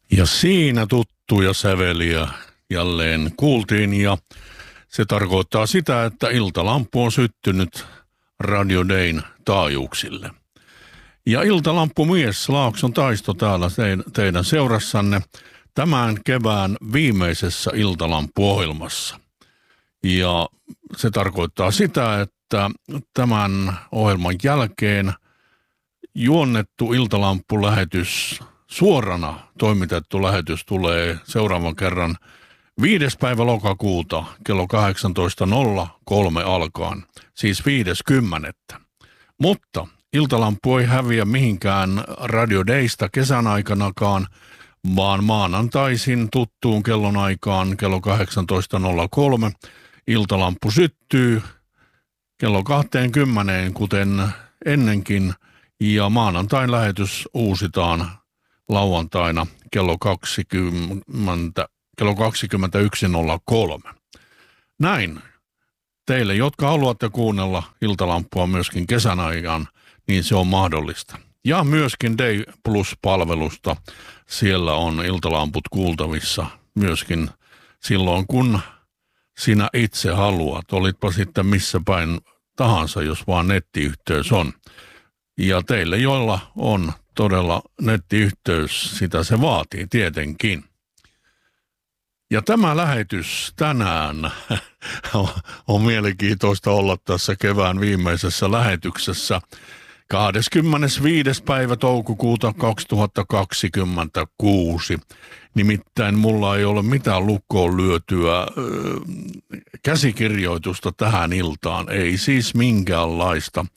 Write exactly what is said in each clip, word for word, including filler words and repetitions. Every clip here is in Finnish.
Ja siinä tuttuja säveliä jälleen kuultiin ja se tarkoittaa sitä, että iltalampu on syttynyt Radio Dayn taajuuksille. Ja iltalampumies Laakson Taisto täällä teidän seurassanne tämän kevään viimeisessä iltalampuohjelmassa. Ja se tarkoittaa sitä, että tämän ohjelman jälkeen juonnettu iltalampulähetys, suorana toimitettu lähetys tulee seuraavan kerran viides päivä lokakuuta kello kahdeksantoista nolla kolme alkaen, siis viides kymmenettä. Mutta iltalampu ei häviä mihinkään Radio Daysta kesän aikanakaan, vaan maanantaisin tuttuun kellonaikaan kello kahdeksantoista nolla kolme iltalampu syttyy kello kaksikymmentä, kuten ennenkin, ja maanantain lähetys uusitaan lauantaina kello kaksikymmentä, kello kaksikymmentäyksi nolla kolme. Näin. Teille, jotka haluatte kuunnella iltalampua myöskin kesän ajan, niin se on mahdollista. Ja myöskin Day Plus-palvelusta. Siellä on iltalamput kuultavissa myöskin silloin, kun sinä itse haluat. Olitpa sitten missä päin tahansa, jos vaan nettiyhteys on. Ja teille, joilla on todella nettiyhteys, sitä se vaatii tietenkin. Ja tämä lähetys tänään on mielenkiintoista olla tässä kevään viimeisessä lähetyksessä. kahdeskymmenesviides päivä toukokuuta kaksituhattakaksikymmentäkuusi. Nimittäin mulla ei ole mitään lukkoon lyötyä ö, käsikirjoitusta tähän iltaan, ei siis minkäänlaista.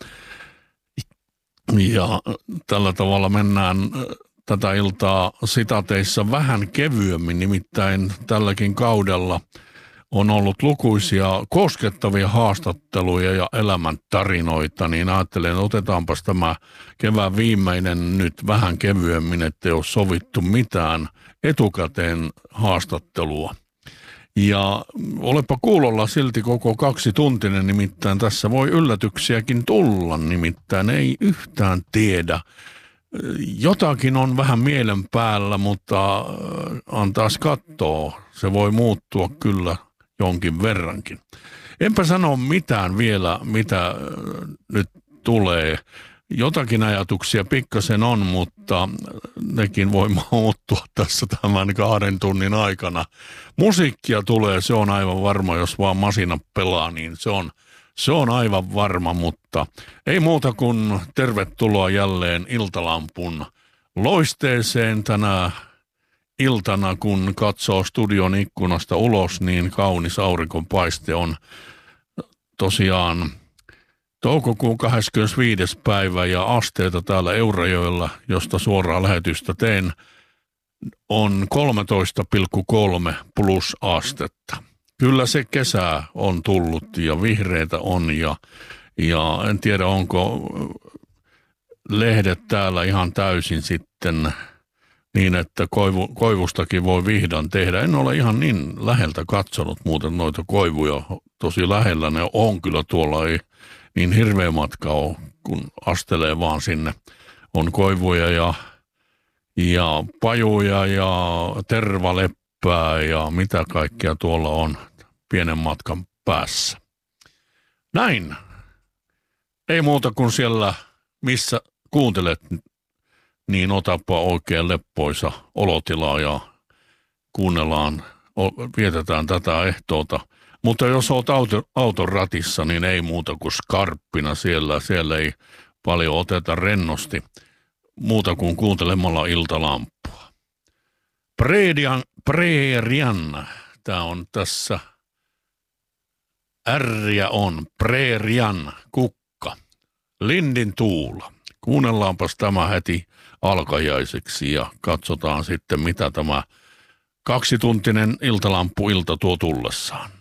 Ja tällä tavalla mennään tätä iltaa sitateissa vähän kevyemmin, nimittäin tälläkin kaudella on ollut lukuisia koskettavia haastatteluja ja elämäntarinoita, niin ajattelen, että otetaanpas tämä kevään viimeinen nyt vähän kevyemmin, ettei ole sovittu mitään etukäteen haastattelua. Ja olepa kuulolla silti koko kaksi tuntinen, nimittäin tässä voi yllätyksiäkin tulla, nimittäin ei yhtään tiedä. Jotakin on vähän mielen päällä, mutta antaas katsoa, se voi muuttua kyllä jonkin verrankin. Enpä sano mitään vielä, mitä nyt tulee. Jotakin ajatuksia pikkasen on, mutta nekin voi muuttua tässä tämän kahden tunnin aikana. Musiikkia tulee, se on aivan varma, jos vaan masina pelaa, niin se on, se on aivan varma, mutta ei muuta kuin tervetuloa jälleen iltalampun loisteeseen tänä iltana, kun katsoo studion ikkunasta ulos, niin kaunis aurinkonpaiste on tosiaan toukokuun kahdeskymmenesviides päivä ja asteita täällä Eurajoella, josta suoraa lähetystä teen, on kolmetoista pilkku kolme plus astetta. Kyllä se kesä on tullut ja vihreitä on ja, ja en tiedä onko lehdet täällä ihan täysin sitten niin, että koivu, koivustakin voi vihdan tehdä. En ole ihan niin läheltä katsonut muuten noita koivuja. Tosi lähellä ne on kyllä, tuolla ei niin hirveä matka ole, kun astelee vaan sinne. On koivuja ja, ja pajuja ja tervaleppää ja mitä kaikkea tuolla on pienen matkan päässä. Näin. Ei muuta kuin siellä, missä kuuntelet, niin otapa oikein leppoisa olotilaa ja kuunnellaan, vietetään tätä ehtoota. Mutta jos olet auto, auton ratissa, niin ei muuta kuin skarppina siellä. Siellä ei paljon oteta rennosti muuta kuin kuuntelemalla iltalampua. Predian, Prerian, tämä on tässä, ärjä on, Prerian kukka, Lindin Tuula. Kuunnellaanpas tämä heti alkajaiseksi ja katsotaan sitten, mitä tämä kaksituntinen iltalampu ilta tuo tullessaan.